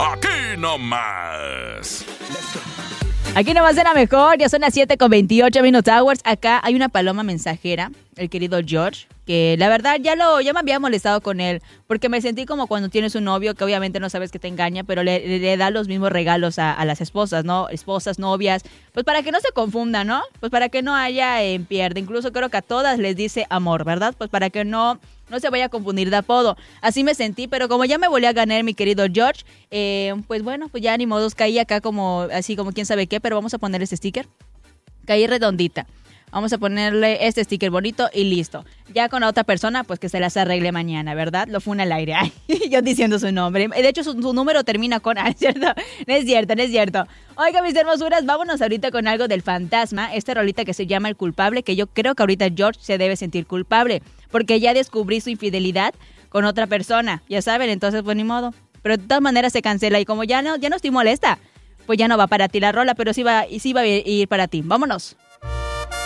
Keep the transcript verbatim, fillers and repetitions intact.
aquí nomás. Aquí nomás era mejor, ya son las siete con veintiocho Minute Hours. Acá hay una paloma mensajera, el querido George, que la verdad ya lo ya me había molestado con él, porque me sentí como cuando tienes un novio que obviamente no sabes que te engaña, pero le, le, le da los mismos regalos a, a las esposas, ¿no? Esposas, novias, pues para que no se confundan, ¿no? Pues para que no haya en pierde. Incluso creo que a todas les dice amor, ¿verdad? Pues para que no... no se vaya a confundir de apodo. Así me sentí, pero como ya me volví a ganar mi querido George, eh, pues bueno, pues ya ni modos, caí acá como, así como quién sabe qué, pero vamos a poner este sticker. Caí redondita. Vamos a ponerle este sticker bonito y listo. Ya con la otra persona, pues que se las arregle mañana, ¿verdad? Lo fue al aire. Ay, yo diciendo su nombre. De hecho, su, su número termina con... Ah, ¿es cierto? No es cierto, no es cierto. Oiga, mis hermosuras, vámonos ahorita con algo del fantasma. Esta rolita que se llama El Culpable, que yo creo que ahorita George se debe sentir culpable, porque ya descubrí su infidelidad con otra persona. Ya saben, entonces, pues ni modo. Pero de todas maneras se cancela y como ya no, ya no estoy molesta, pues ya no va para ti la rola, pero sí va, sí va a ir para ti. Vámonos.